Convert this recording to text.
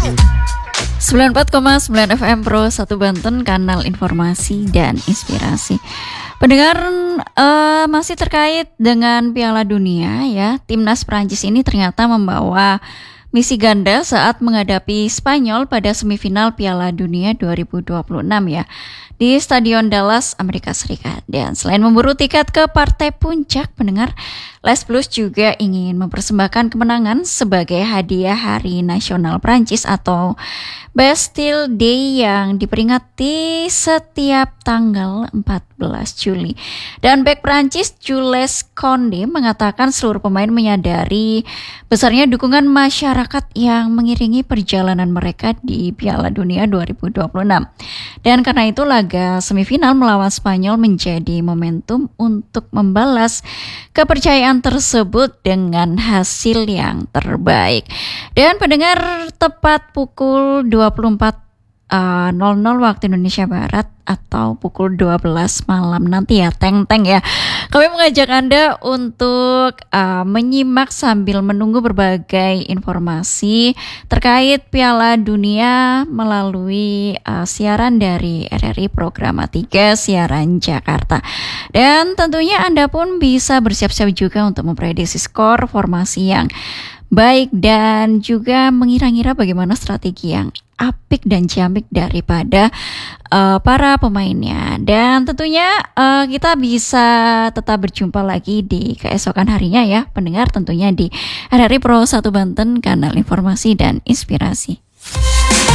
94,9 FM Pro 1 Banten, kanal informasi dan inspirasi. Pendengar, masih terkait dengan Piala Dunia ya, timnas Prancis ini ternyata membawa misi ganda saat menghadapi Spanyol pada semifinal Piala Dunia 2026 ya, di Stadion Dallas, Amerika Serikat. Dan selain memburu tiket ke partai puncak, pendengar, Les Bleus juga ingin mempersembahkan kemenangan sebagai hadiah Hari Nasional Prancis atau Bastille Day yang diperingati setiap tanggal 14 Juli. Dan bek Prancis Jules Koundé mengatakan seluruh pemain menyadari besarnya dukungan masyarakat yang mengiringi perjalanan mereka di Piala Dunia 2026. Dan karena itu laga semifinal melawan Spanyol menjadi momentum untuk membalas kepercayaan tersebut dengan hasil yang terbaik. Dan pendengar, tepat pukul 24.00 waktu Indonesia Barat atau pukul 12 malam nanti ya, teng-teng ya, kami mengajak Anda untuk menyimak sambil menunggu berbagai informasi terkait Piala Dunia melalui siaran dari RRI Programa 3 Siaran Jakarta. Dan tentunya Anda pun bisa bersiap-siap juga untuk memprediksi skor, formasi yang baik, dan juga mengira-ngira bagaimana strategi yang apik dan ciamik daripada para pemainnya. Dan tentunya kita bisa tetap berjumpa lagi di keesokan harinya ya, pendengar, tentunya di RRI Pro 1 Banten, kanal informasi dan inspirasi.